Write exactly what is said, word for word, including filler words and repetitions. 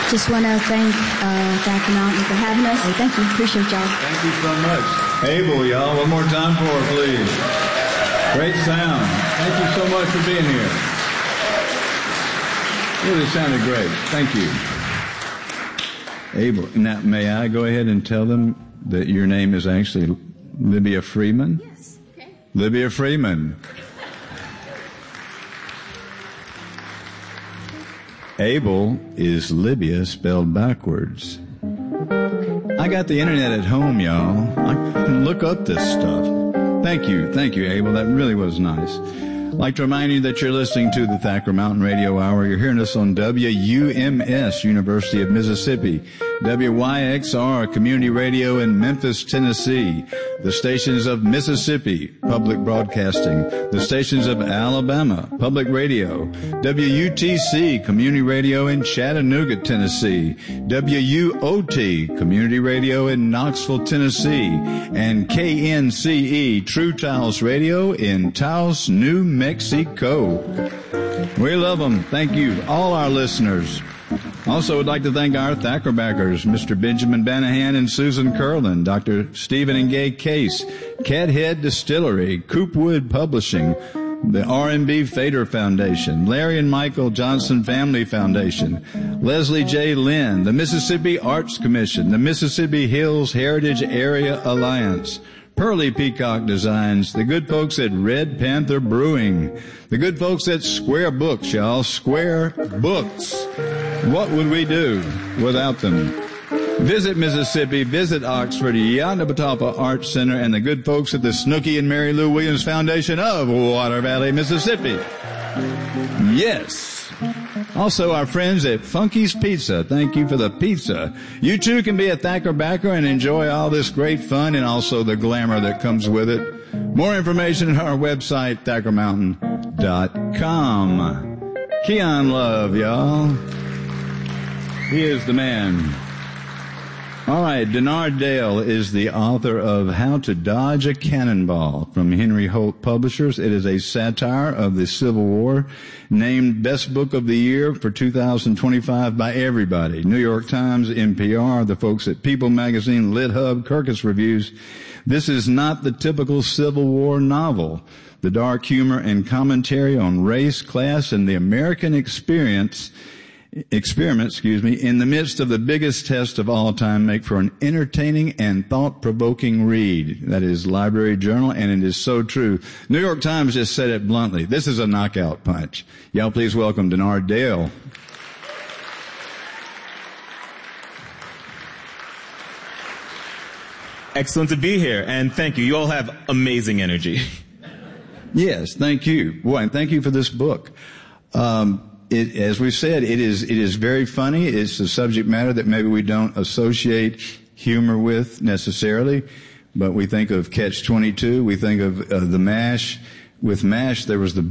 Just want to thank uh, Thacker Mountain for having us. Hey, thank you. Appreciate y'all. Thank you so much. Abel, y'all, one more time for her, please. Great sound. Thank you so much for being here. Really sounded great. Thank you. Abel, now may I go ahead and tell them that your name is actually Libya Freeman? Yes. Okay. Libya Freeman. Abel is Libya spelled backwards. I got the internet at home, y'all. I can look up this stuff. Thank you. Thank you, Abel. That really was nice. I'd like to remind you that you're listening to the Thacker Mountain Radio Hour. You're hearing us on W U M S, University of Mississippi, W Y X R, Community Radio in Memphis, Tennessee, the stations of Mississippi, Public Broadcasting, the stations of Alabama, Public Radio, W U T C, Community Radio in Chattanooga, Tennessee, W U O T, Community Radio in Knoxville, Tennessee, and K N C E, True Taos Radio in Taos, New Mexico. We love them. Thank you, all our listeners. Also, would like to thank our Thacker backers, Mister Benjamin Banahan and Susan Curlin, Doctor Stephen and Gay Case, Cathead Distillery, Coopwood Publishing, the R and B Fader Foundation, Larry and Michael Johnson Family Foundation, Leslie J. Lynn, the Mississippi Arts Commission, the Mississippi Hills Heritage Area Alliance, Pearly Peacock Designs, the good folks at Red Panther Brewing, the good folks at Square Books, y'all, Square Books. What would we do without them? Visit Mississippi, visit Oxford, Yondabatapa Arts Center, and the good folks at the Snooky and Mary Lou Williams Foundation of Water Valley, Mississippi. Yes. Also, our friends at Funky's Pizza. Thank you for the pizza. You too can be a Thacker backer and enjoy all this great fun and also the glamour that comes with it. More information at our website, thacker mountain dot com. Keon Love, y'all. He is the man. All right, Denard Dale is the author of How to Dodge a Cannonball from Henry Holt Publishers. It is a satire of the Civil War, named Best Book of the Year for two thousand twenty-five by everybody. New York Times, N P R, the folks at People Magazine, Lit Hub, Kirkus Reviews. This is not the typical Civil War novel. The dark humor and commentary on race, class, and the American experience experiment, excuse me, in the midst of the biggest test of all time make for an entertaining and thought-provoking read. That is Library Journal, and it is so true. New York Times just said it bluntly. This is a knockout punch. Y'all please welcome Denard Dale. Excellent to be here, and thank you. You all have amazing energy. Yes, thank you. Boy, and thank you for this book. Um, It, as we've said, it is it is very funny. It's a subject matter that maybe we don't associate humor with necessarily, but we think of Catch twenty-two. We think of uh, the MASH. With MASH, there was the